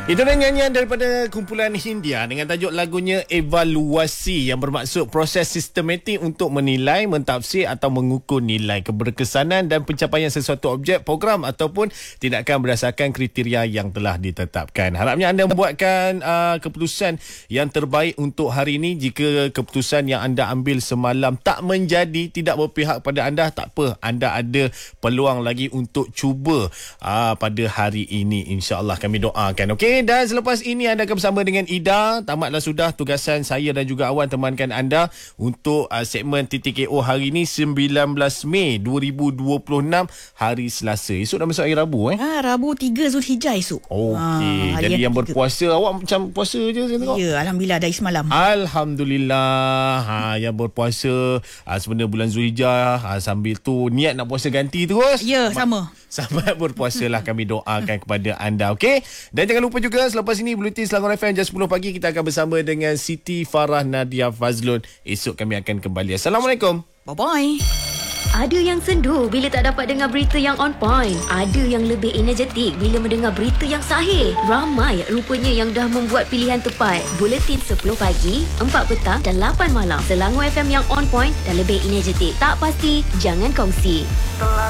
Itu adalah nyanyian daripada kumpulan Hindia dengan tajuk lagunya Evaluasi, yang bermaksud proses sistematik untuk menilai, mentafsir atau mengukur nilai keberkesanan dan pencapaian sesuatu objek, program ataupun tindakan berdasarkan kriteria yang telah ditetapkan. Harapnya anda membuatkan keputusan yang terbaik untuk hari ini. Jika keputusan yang anda ambil semalam tak menjadi, tidak berpihak pada anda, tak apa. Anda ada peluang lagi untuk cuba pada hari ini. InsyaAllah kami doakan. Okey. Dan selepas ini anda akan bersama dengan Ida. Tamatlah sudah tugasan saya dan juga Awan temankan anda untuk segmen TTKO hari ini 19 Mei 2026 hari Selasa. Esok dah masuk hari Rabu Rabu 3 Zulhijjah esok. Okey. Jadi yang berpuasa, awak macam puasa je saya tengok. Ya, alhamdulillah dari semalam. Alhamdulillah. Yang berpuasa sebenarnya bulan Zulhijjah, sambil tu niat nak puasa ganti terus. Ya, sama. Selamat berpuasalah kami doakan kepada anda. Okey. Dan jangan lupa juga selepas ini Buletin Selangor FM jam 10 pagi kita akan bersama dengan Siti Farah Nadia Fazlun. Esok kami akan kembali. Assalamualaikum. Bye-bye. Ada yang sendu bila tak dapat dengar berita yang on point. Ada yang lebih energetik bila mendengar berita yang sahih. Ramai rupanya yang dah membuat pilihan tepat. Buletin 10 pagi, 4 petang dan 8 malam. Selangor FM yang on point dan lebih energetik. Tak pasti, jangan kongsi.